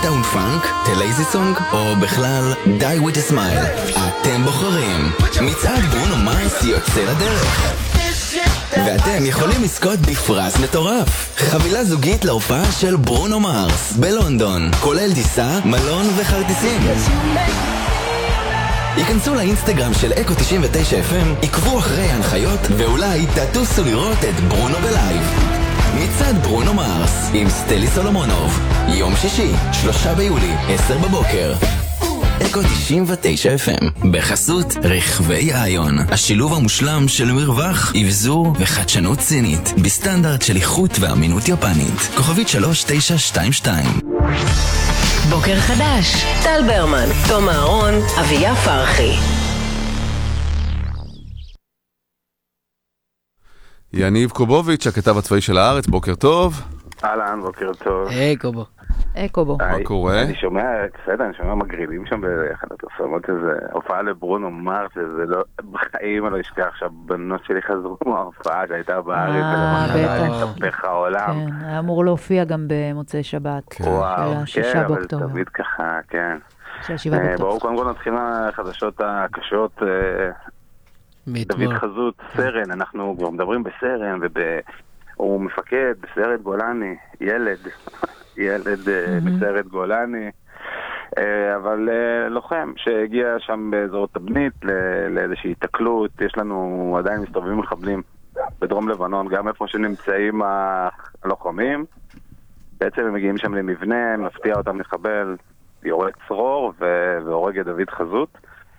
מוקדאון פאנק, טלייזי סונג, או בכלל Die with a Smile. אתם בוחרים. מצעד ברונו מרס יוצא לדרך. ואתם יכולים לזכות בפרס מטורף. חבילה זוגית להופעה של ברונו מרס בלונדון, כולל טיסה, מלון וכרטיסים. היכנסו לאינסטגרם של אקו 99 FM, עקבו אחרי ההנחיות, ואולי תטוסו לראות את ברונו בלייב. מצעד ברונו מרס עם סטלי סולומונוב, יום שישי, 3 ביולי, 10 בבוקר. אקו 99 FM, בחסות רכבי איון, השילוב המושלם של מרווח, אבזור וחדשנות סינית, בסטנדרט של איכות ואמינות יפנית. כוכבית 3922. בוקר חדש, טל ברמן, תום אהרון, אביה פרחי. יניב קובוביץ', הכתב הצבאי של הארץ, בוקר טוב. אהלן, בוקר טוב. היי קובו. היי קובו. מה קורה? אני שומע, בסדר, אני שומע מגרילים שם באחד הפרסומות, איזה הופעה לברונו מרס, זה לא, בחיים אני לא אשכח עכשיו, בנות שלי חזרו מההופעה שהייתה בארץ, התהפך העולם. כן, היה אמור להופיע גם במוצאי שבת. וואו, כן, אבל באוקטובר. תמיד ככה, כן. של 7 באוקטובר. בואו קודם כל נתחיל מהחדשות הקשות, דוד חזות, סרן, אנחנו כבר מדברים בסרן, הוא מפקד בסיירת גולני, ילד בסיירת גולני, אבל לוחם שהגיע שם באזור תבנית לאיזושהי התקלות. יש לנו עדיין מסתובבים מחבלים בדרום לבנון, גם איפה שנמצאים הלוחמים. בעצם הם מגיעים שם למבנה, מפתיע אותם לחבל, יורק צרור והורג את דוד חזות.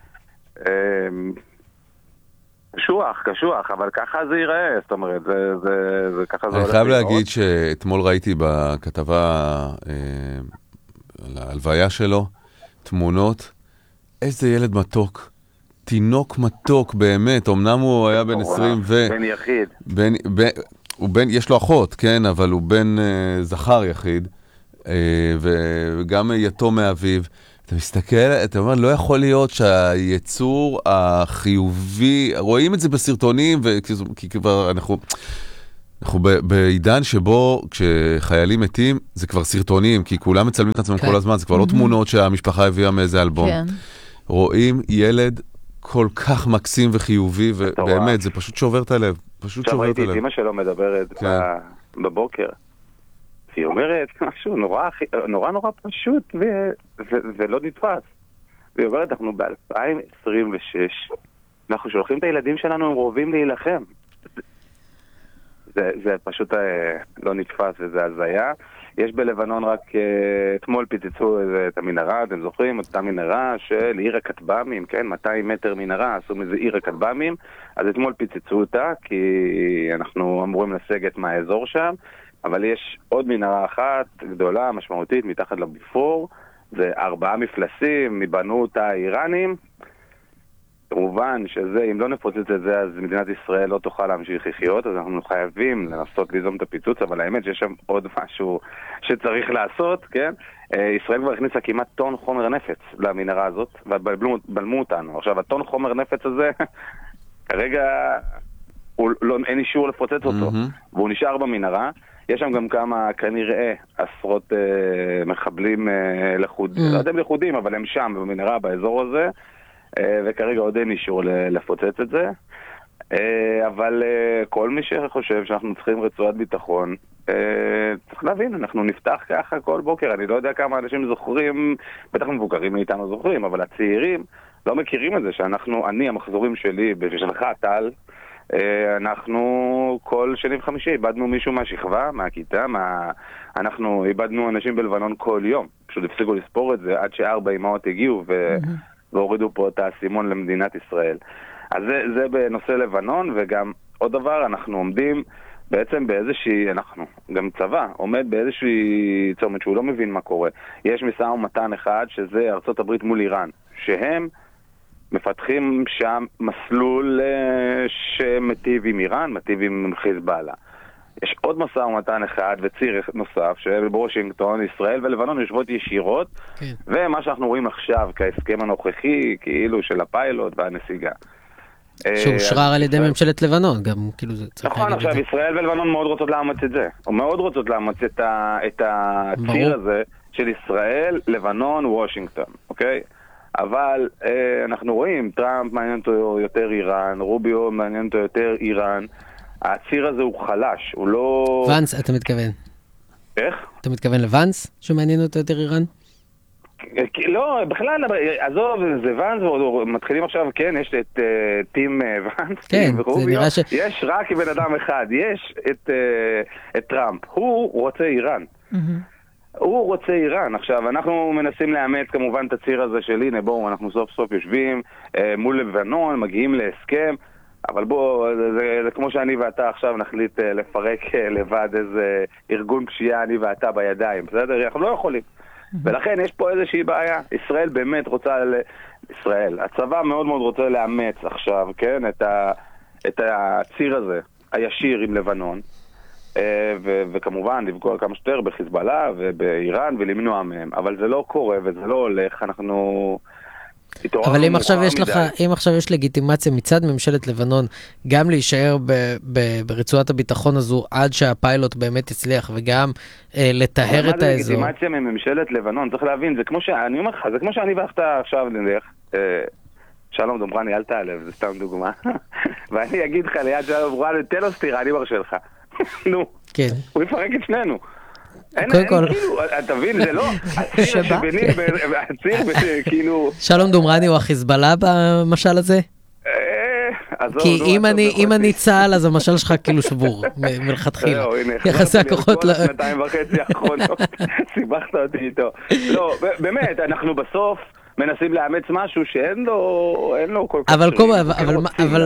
קשוח, אבל ככה זה ייראה, זאת אומרת, זה ככה זה... אני חייב להגיד שאתמול ראיתי בכתבה על ההלוויה שלו, תמונות, איזה ילד מתוק, תינוק מתוק באמת, אמנם הוא היה בן 20 בן יחיד. יש לו אחות, כן, אבל הוא בן זכר יחיד, וגם יתום מאביו. אתה מסתכל, אתה אומר, לא יכול להיות שהיצור החיובי, רואים את זה בסרטונים, כי כבר אנחנו בעידן שבו כשחיילים מתים, זה כבר סרטונים, כי כולם מצלמים את עצמם כל הזמן, זה כבר לא תמונות שהמשפחה הביאה מאיזה אלבום. רואים ילד כל כך מקסים וחיובי, ובאמת, זה פשוט שובר את הלב. עכשיו ראיתי את אמא שלו מדברת בבוקר. היא אומרת משהו נורא פשוט ולא נתפס. והיא אומרת, אנחנו ב-2026, אנחנו שולחים את הילדים שלנו, הם רובים להילחם. זה פשוט לא נתפס, וזה הזיה. יש בלבנון רק אתמול פיצצו את המנהרה, אתם זוכרים? אותה מנהרה של עיר הכטב"מים, כן? 200 מטר מנהרה, עשו מזה עיר הכטב"מים, אז אתמול פיצצו אותה, כי אנחנו אמורים לסגת מהאזור שם. אבל יש עוד מנהרה אחת גדולה, משמעותית, מתחת לביפור, זה 4 מפלסים, מבנו אותה האיראנים. כמובן שזה, אם לא נפוצץ את זה, אז מדינת ישראל לא תוכל להמשיך לחיות, אז אנחנו חייבים לנסות ליזום את הפיצוץ, אבל האמת שיש שם עוד משהו שצריך לעשות, כן? ישראל כבר הכניסה כמעט טון חומר נפץ למנהרה הזאת, ובלמו אותנו. עכשיו, הטון חומר נפץ הזה, כרגע אין אישור לפוצץ אותו, והוא נשאר במנהרה. יש שם גם כמה, כנראה, עשרות מחבלים לחודים, לא יודעים לחודים, אבל הם שם במנהרה באזור הזה, וכרגע עוד אין אישור לפוצץ את זה. אבל כל מי שחושב שאנחנו צריכים רצועת ביטחון, צריך להבין, אנחנו נפתח ככה כל בוקר. אני לא יודע כמה אנשים זוכרים, בטח מבוגרים מאיתנו זוכרים, אבל הצעירים לא מכירים את זה שאנחנו, המחזורים שלי, בשלך טל, אנחנו כל שני וחמישי איבדנו מישהו מהשכבה, מהכיתה, אנחנו איבדנו אנשים בלבנון כל יום, פשוט הפסיקו לספור את זה עד ש4 אמהות הגיעו והורידו פה את האסימון למדינת ישראל. אז זה בנושא לבנון. וגם עוד דבר, אנחנו עומדים בעצם באיזושהי, אנחנו גם צבא עומד באיזושהי צומת שהוא לא מבין מה קורה. יש משא ומתן אחד שזה ארצות הברית מול איראן, שהם מפתחים שם מסלול שמטיב עם איראן, מטיב עם חיזבאללה. יש עוד משא ומתן אחד וציר נוסף שבוושינגטון, ישראל ולבנון יושבות ישירות, ומה שאנחנו רואים עכשיו כהסכם הנוכחי, כאילו של הפיילוט והנסיגה. שאושרר על ידי ממשלת לבנון, גם כאילו זה צריך נכון, עכשיו ישראל ולבנון מאוד רוצות לאמץ את זה, או מאוד רוצות לאמץ את הציר הזה, של ישראל, לבנון, וושינגטון, אוקיי? אבל אנחנו רואים, טראמפ מעניין אותו יותר איראן, רוביו מעניין אותו יותר איראן, הציר הזה הוא חלש, הוא לא... ונס, אתה מתכוון? איך? אתה מתכוון לוונס, שמעניין אותו יותר איראן? לא, בכלל, עזוב, זה ונס, מתחילים עכשיו, כן, יש את טים ונס, כן, זה נראה ש... יש רק בן אדם אחד, יש את טראמפ, הוא רוצה איראן. הוא רוצה איראן. עכשיו, אנחנו מנסים לאמץ כמובן את הציר הזה של הנה, בואו, אנחנו סוף סוף יושבים מול לבנון, מגיעים להסכם, אבל בואו, זה כמו שאני ואתה עכשיו נחליט לפרק לבד איזה ארגון פשיעה, אני ואתה בידיים, בסדר? אנחנו לא יכולים. ולכן יש פה איזושהי בעיה. ישראל באמת רוצה, ישראל, הצבא מאוד מאוד רוצה לאמץ עכשיו, כן, את הציר הזה, הישיר עם לבנון, וכמובן לפגוע כמה שיותר בחיזבאללה ובאיראן ולמנוע מהם, אבל זה לא קורה וזה לא הולך, אנחנו... אבל אם עכשיו יש לגיטימציה מצד ממשלת לבנון גם להישאר ברצועת הביטחון הזו עד שהפיילוט באמת יצליח וגם לטהר את האזור. מה זה לגיטימציה מממשלת לבנון? צריך להבין, זה כמו שאני אומר לך, זה כמו שאני ואתה עכשיו נלך, שלום דומרני, אל תעלב, זה סתם דוגמה, ואני אגיד לך ליד שלום דומרני, תן לו סתירה, אני מרשה לך. נו, הוא יפרק את שנינו. כאילו, אתה מבין, זה לא הציר שביני, הציר כאילו... שלום דומרני הוא החיזבאללה במשל הזה? כי אם אני צהל, אז המשל שלך כאילו שבור, מלכתחילה. יחסי הכוחות... 2.5 האחרונות, סיבכת אותי איתו. לא, באמת, אנחנו בסוף מנסים לאמץ משהו שאין לו כל כך... אבל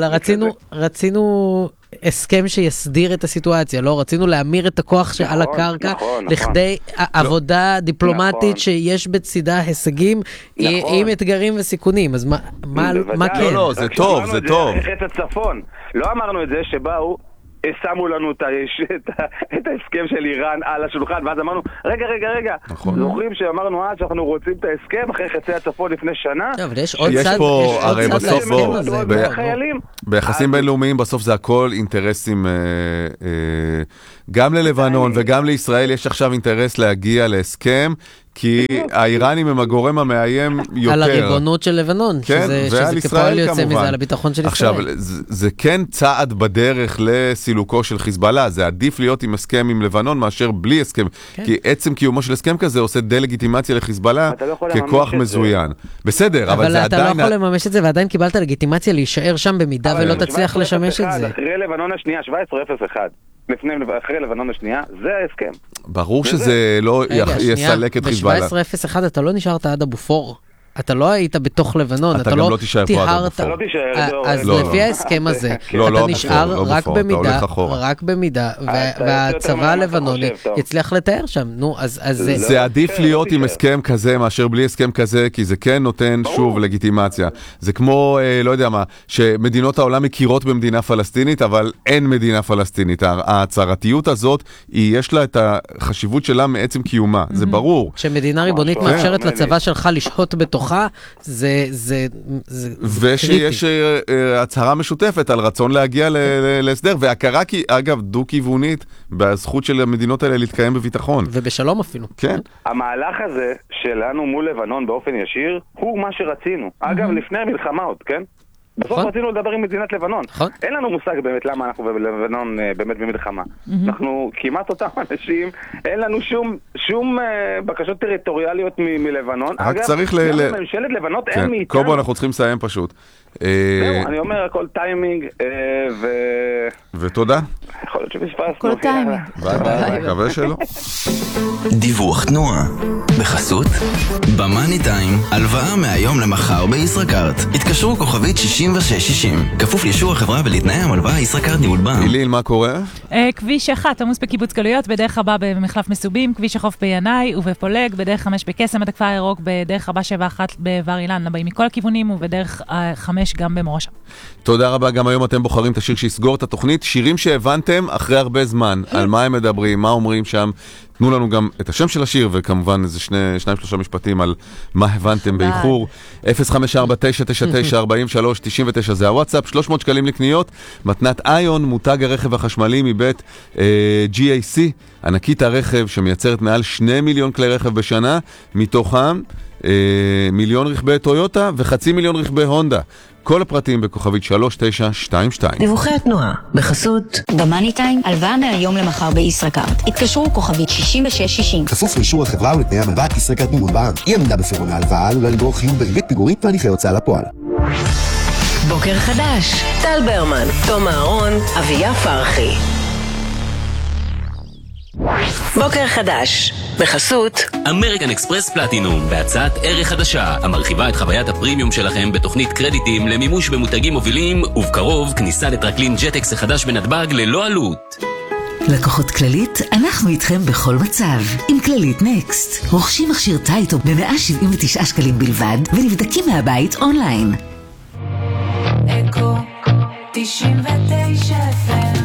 רצינו הסכם שיסדיר את הסיטואציה, לא? רצינו להמיר את הכוח שעל הקרקע לכדי עבודה דיפלומטית שיש בצדה הישגים עם אתגרים וסיכונים. אז מה כן? לא, זה טוב, זה טוב. את הצפון. לא אמרנו את זה שבאו שמו לנו את ההסכם של איראן על השולחן, ואז אמרנו, רגע, זוכרים שאמרנו שאנחנו רוצים את ההסכם אחרי חצי הצפון לפני שנה? יש פה, הרי בסוף ביחסים בינלאומיים בסוף זה הכל אינטרסים, גם ללבנון וגם לישראל יש עכשיו אינטרס להגיע להסכם, כי האיראנים הם הגורם המאיים יותר. על הריבונות של לבנון, שזה כפועל יוצא מזה, על הביטחון של ישראל. עכשיו, זה כן צעד בדרך לסילוקו של חיזבאללה, זה עדיף להיות עם הסכם עם לבנון מאשר בלי הסכם, כי עצם קיומו של הסכם כזה עושה דה-לגיטימציה לחיזבאללה ככוח מזוין. בסדר, אבל זה עדיין... אבל אתה לא יכול לממש את זה, ועדיין קיבלת לגיטימציה להישאר שם במידה ולא תצליח לשמש את זה. אחרי לבנון השנייה, 17-0-1. אחרי לבנון השנייה, זה ההסכם. ברור שזה לא יסלק את חיזבאללה. ב-17-0-1 אתה לא נשארת עד הבופור. אתה לא היית בתוך לבנון, אתה גם לא תישאר פה עד הבופור. אז לפי ההסכם הזה, אתה נשאר רק במידה, והצבא הלבנוני יצליח לתאר שם. זה עדיף להיות עם הסכם כזה מאשר בלי הסכם כזה, כי זה כן נותן שוב לגיטימציה. זה כמו, לא יודע מה, שמדינות העולם מכירות במדינה פלסטינית, אבל אין מדינה פלסטינית. ההצהרתיות הזאת, יש לה את החשיבות שלה מעצם קיומה. זה ברור. כשמדינה ריבונית מאפשרת לצבא שלך לשהות בתוך ושיש הצהרה משותפת על רצון להגיע להסדר, והכרה כי, אגב, דו-כיוונית בזכות של המדינות האלה להתקיים בביטחון. ובשלום אפילו. כן. המהלך הזה שלנו מול לבנון באופן ישיר, הוא מה שרצינו. אגב, לפני המלחמה עוד, כן? בסוף רצינו לדבר עם מדינת לבנון. אין לנו מושג באמת למה אנחנו בלבנון באמת במלחמה. אנחנו כמעט אותם אנשים, אין לנו שום בקשות טריטוריאליות מלבנון. רק צריך גם ממשלת לבנות אין מאיתנו. קובו, אנחנו צריכים לסיים פשוט. זהו, אני אומר, הכל טיימינג, ותודה. יכול להיות שפספסנו. הכל טיימינג. ביי ביי, מקווה שלא. דיווח תנועה. בחסות במאני טיים, הלוואה מהיום למחר בישראכרט. התקשרו כוכבית 6660, כפוף לאישור החברה ולתנאי המלוואה ישראכרט ניהול בנק. איליל, מה קורה? כביש 1 עמוס בקיבוץ גלויות, בדרך הבא במחלף מסובים, כביש החוף בינאי ובפולג, בדרך 5 בקסם עד הכפר הירוק, בדרך הבא 71 בבר אילן, לבאים מכל הכיוונים, ובדרך 5 גם במורשה. תודה רבה, גם היום אתם בוחרים את השיר שיסגור את התוכנית, שירים שהבנתם אחרי הרבה זמן, על מה הם מדברים, מה אומרים שם, תנו לנו גם את השם של השיר, וכמובן איזה 2-3 משפטים על מה הבנתם באיחור. 054-999-4399 זה הוואטסאפ, 300 שקלים לקניות, מתנת איון, מותג הרכב החשמלי מבית GAC, ענקית הרכב שמייצרת מעל 2 מיליון כלי רכב בשנה, מתוכם 1,000,000 רכבי טויוטה ו500,000 רכבי הונדה. כל הפרטים בכוכבית 3922. דיווחי התנועה, בחסות במאני טיים, הלוואה מהיום למחר בישראכרט. התקשרו כוכבית 6660. כפוף לאישור החברה ולתנאי המבט ישראכרט מימון בנק. אי עמידה בפירעון ההלוואה עלולה לגרור חיוב בריבית פיגורית והליכי הוצאה לפועל. בוקר חדש, טל ברמן, תום אהרון, אביה פרחי. בוקר חדש, בחסות אמריקן אקספרס פלטינום, בהצעת ערך חדשה המרחיבה את חוויית הפרימיום שלכם בתוכנית קרדיטים למימוש במותגים מובילים, ובקרוב כניסה לטרקלין ג'טקס החדש בנתב"ג ללא עלות. לקוחות כללית, אנחנו איתכם בכל מצב. עם כללית נקסט, רוכשים מכשיר טייטו ב-179 שקלים בלבד ונבדקים מהבית אונליין. אקו 99 FM.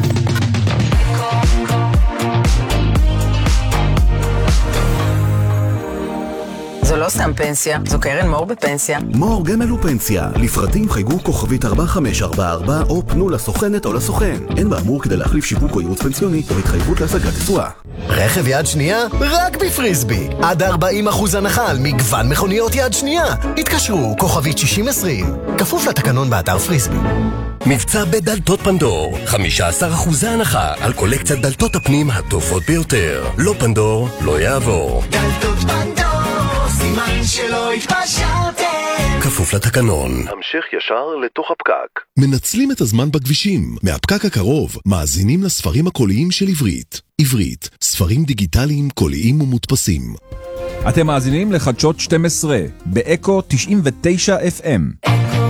זו לא סתם פנסיה, זו קרן מור בפנסיה. מור גמל ופנסיה. לפרטים חייגו כוכבית 4544 או פנו לסוכנת או לסוכן. אין באמור כדי להחליף שיווק או ייעוץ פנסיוני או התחייבות להשגת תשואה. רכב יד שנייה? רק בפריסבי. עד 40% הנחה על מגוון מכוניות יד שנייה. התקשרו כוכבית 6020. כפוף לתקנון באתר פריסבי. מבצע בדלתות פנדור, 15% הנחה על קולקציית דלתות הפנים הטובות ביותר. לא פנדור, לא יעבור. דלתות פנדור, סימן שלא התפשרתם. כפוף לתקנון. המשך ישר לתוך הפקק. מנצלים את הזמן בכבישים. מהפקק הקרוב, מאזינים לספרים הקוליים של עברית. עברית, ספרים דיגיטליים, קוליים ומודפסים. אתם מאזינים לחדשות 12, באקו 99 FM.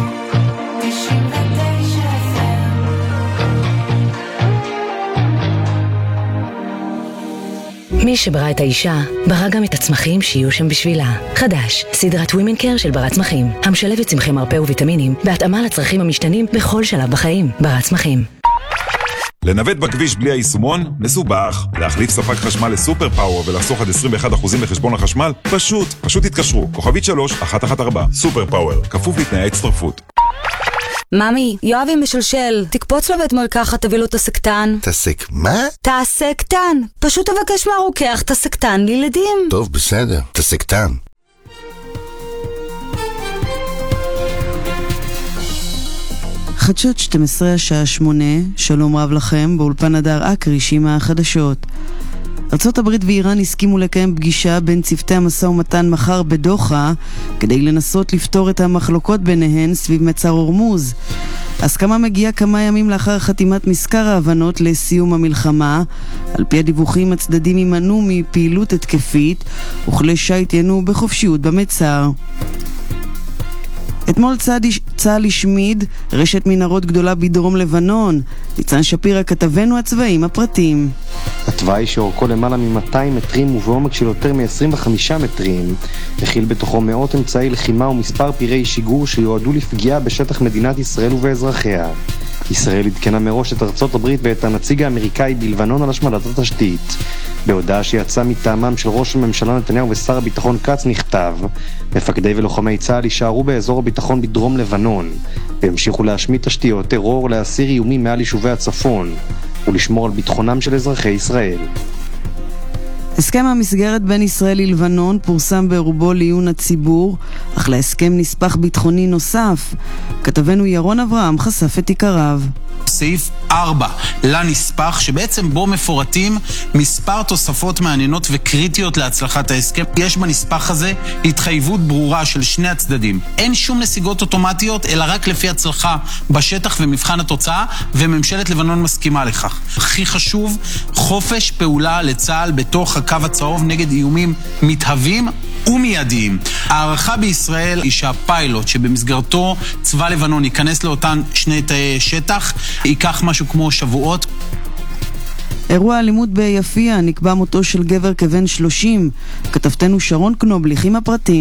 מי שברא את האישה, ברא גם את הצמחים שיהיו שם בשבילה. חדש, סדרת Women Care של ברת צמחים, המשלבת צמחי מרפא וויטמינים, בהתאמה לצרכים המשתנים בכל שלב בחיים. ברת צמחים. לנווט בכביש בלי היישומון? מסובך. להחליף ספק חשמל לסופר פאוור ולחסוך עד 21% מחשבון החשמל? פשוט התקשרו. כוכבית 3114. סופר פאוור. כפוף לתנאי הצטרפות. ממי, יואבי משלשל, תקפוץ לבית מרקחת, תביא לו תסקטן. תסק מה? תסקטן. פשוט תבקש מהרוקח תסקטן לילדים. טוב, בסדר, תסקטן. חדשות 12 השעה 8, שלום רב לכם, באולפן הדר אקריש עם החדשות. ארצות הברית ואיראן הסכימו לקיים פגישה בין צוותי המשא ומתן מחר בדוחה, כדי לנסות לפתור את המחלוקות ביניהן סביב מצר הורמוז. ההסכמה מגיעה כמה ימים לאחר חתימת מזכר ההבנות לסיום המלחמה. על פי הדיווחים הצדדים יימנעו מפעילות התקפית, וכלי שיט יינו בחופשיות במצר. אתמול צה"ל השמיד רשת מנהרות גדולה בדרום לבנון. ניצן שפירא כתבנו הצבעים הפרטים. התוואי שאורכו למעלה מ-200 מטרים ובעומק של יותר מ-25 מטרים הכיל בתוכו מאות אמצעי לחימה ומספר פירי שיגור שיועדו לפגיעה בשטח מדינת ישראל ובאזרחיה. ישראל עדכנה מראש את ארצות הברית ואת הנציג האמריקאי בלבנון על השמדת התשתית. בהודעה שיצאה מטעמם של ראש הממשלה נתניהו ושר הביטחון קץ נכתב: מפקדי ולוחמי צה"ל יישארו באזור הביטחון בדרום לבנון והמשיכו להשמיד תשתיות טרור, להסיר איומים מעל יישובי הצפון ולשמור על ביטחונם של אזרחי ישראל. הסכם המסגרת בין ישראל ללבנון פורסם ברובו לעיון הציבור, אך להסכם נספח ביטחוני נוסף. כתבנו ירון אברהם חשף את עיקריו. סעיף 4 לנספח, שבעצם בו מפורטים מספר תוספות מעניינות וקריטיות להצלחת ההסכם. יש בנספח הזה התחייבות ברורה של שני הצדדים. אין שום נסיגות אוטומטיות, אלא רק לפי הצלחה בשטח ומבחן התוצאה, וממשלת לבנון מסכימה לכך. הכי חשוב, חופש פעולה לצה"ל בתוך הקו הצהוב נגד איומים מתהווים ומיידיים. הערכה בישראל היא שהפיילוט שבמסגרתו צבא לבנון ייכנס לאותן שני תאי שטח ייקח משהו כמו שבועות. אירוע אלימות ביפיע, נקבע מותו של גבר כבן 30. כתבתנו שרון קנובליך עם הפרטים.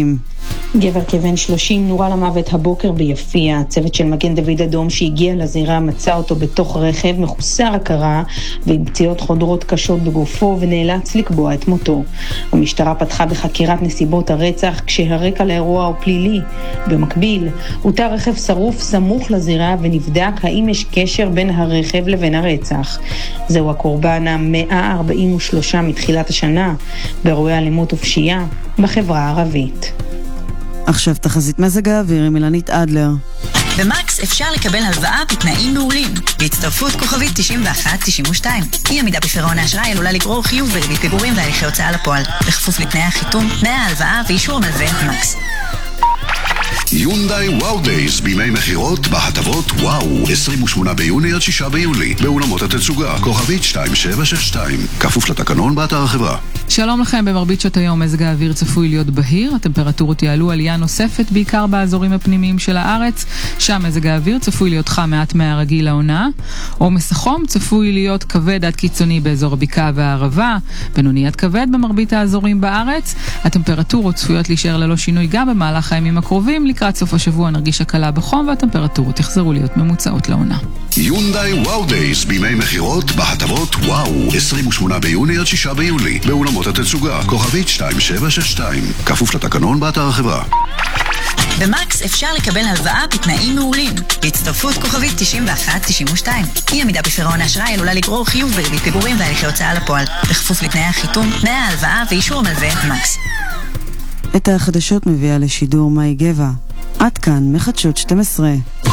גבר כבן 30 נורה למוות הבוקר ביפיע. הצוות של מגן דוד אדום שהגיע לזירה מצא אותו בתוך רכב מחוסר הכרה ועם פציעות חודרות קשות בגופו ונאלץ לקבוע את מותו. המשטרה פתחה בחקירת נסיבות הרצח כשהרקע לאירוע הוא פלילי. במקביל, הותר רכב שרוף סמוך לזירה ונבדק האם יש קשר בין הרכב לבין הרצח. זהו הקורבן ה-143 מתחילת השנה באירועי אלימות ופשיעה בחברה הערבית. עכשיו תחזית מזג האוויר עם אילנית אדלר. במקס אפשר לקבל הלוואה בתנאים מעולים. בהצטרפות כוכבית 9192. אי עמידה בפירעון האשראי עלולה לגרור חיוב בריבית פיגורים והליכי הוצאה לפועל. בכפוף לתנאי החיתום, תנאי ההלוואה ואישור מלווה מקס. יונדאי וואו דייז בימי מחירות בהטבות וואו 28 ביוני עד 6 ביולי באולמות התצוגה כוכבית 2762 כפוף לתקנון באתר החברה. שלום לכם, במרבית שעות היום מזג האוויר צפוי להיות בהיר, הטמפרטורות יעלו עלייה נוספת בעיקר באזורים הפנימיים של הארץ, שם מזג האוויר צפוי להיות חם מעט מהרגיל לעונה, עומס החום צפוי להיות כבד עד קיצוני באזור הבקעה והערבה, בינוני עד כבד במרבית האזורים בארץ, הטמפרטורות צפויות להישאר ללא שינוי גם במהלך הימים הקרובים, לקראת סוף השבוע נרגיש הקלה בחום והטמפרטורות יחזרו להיות ממוצעות לעונה. יונדאי וואו דייז בימי מחירות בהטבות וואו 28 ביוני עד 6 ביולי באולמות התצוגה כוכבית 2762 כפוף לתקנון באתר החברה. במקס אפשר לקבל הלוואה בתנאים מעולים. בהצטרפות כוכבית 9192. אי עמידה בפירעון האשראי עלולה לגרור חיוב בריבית פיגורים והליכי הוצאה לפועל. בכפוף לתנאי החיתום, תנאי ההלוואה ואישור מלווה מקס. את החדשות מביאה לשידור מאי גבע. עד כאן מחדשות 12.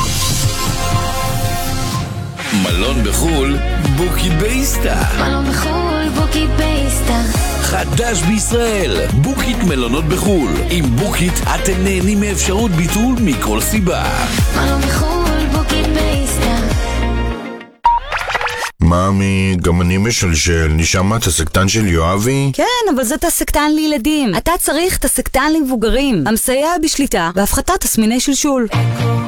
מלון בחול, בוקי בייסטה. מלון בחול, בוקי בייסטה. חדש בישראל, בוקית מלונות בחול. עם בוקית אתם נהנים מאפשרות ביטול מכל סיבה. מלון בחול, בוקי בייסטה. מאמי, גם אני משלשל. נשמע את הסקטן של יואבי? כן, אבל זה תסקטן לילדים. אתה צריך תסקטן למבוגרים. המסייע בשליטה והפחתת תסמיני שלשול.